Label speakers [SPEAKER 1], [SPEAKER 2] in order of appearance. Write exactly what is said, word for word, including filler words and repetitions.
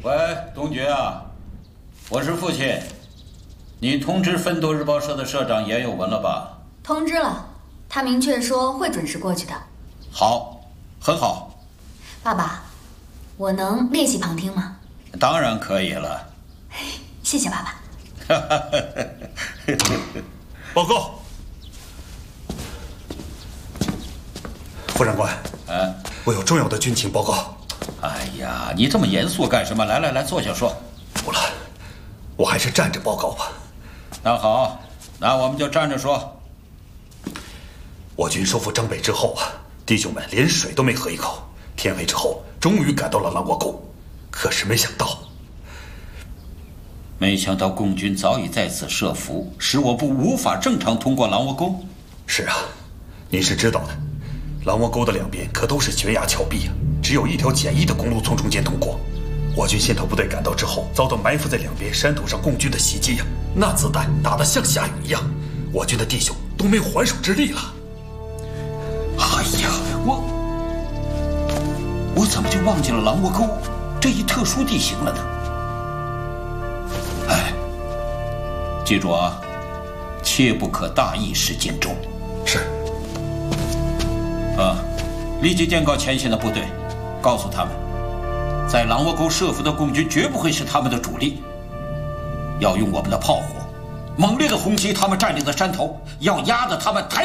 [SPEAKER 1] 喂，东爵啊，我是父亲。你通知奋斗日报社的社长严有文了吧？
[SPEAKER 2] 通知了，他明确说会准时过去的。
[SPEAKER 1] 好，很好。
[SPEAKER 2] 爸爸，我能练习旁听吗？
[SPEAKER 1] 当然可以了。
[SPEAKER 2] 谢谢爸爸。
[SPEAKER 3] 报告，副长官，
[SPEAKER 1] 嗯，
[SPEAKER 3] 我有重要的军情报告。
[SPEAKER 1] 哎呀，你这么严肃干什么？来来来，坐下说。
[SPEAKER 3] 不了，我还是站着报告吧。
[SPEAKER 1] 那好，那我们就站着说。
[SPEAKER 3] 我军收复张北之后啊，弟兄们连水都没喝一口，天黑之后终于赶到了狼窝沟，可是没想到。
[SPEAKER 1] 没想到共军早已在此设伏，使我部无法正常通过狼窝沟。
[SPEAKER 3] 是啊，您是知道的，狼窝沟的两边可都是悬崖峭壁啊，只有一条简易的公路从中间通过。我军先头部队赶到之后，遭到埋伏在两边山头上共军的袭击呀、啊，那子弹打得像下雨一样，我军的弟兄都没有还手之力了。
[SPEAKER 1] 哎呀，我我怎么就忘记了狼窝沟这一特殊地形了呢？哎，记住啊，切不可大意失荆州。
[SPEAKER 3] 是。
[SPEAKER 1] 啊，立即电告前线的部队，告诉他们，在狼窝沟设伏的共军绝不会是他们的主力，要用我们的炮火猛烈地轰击他们占领的山头，要压得他们抬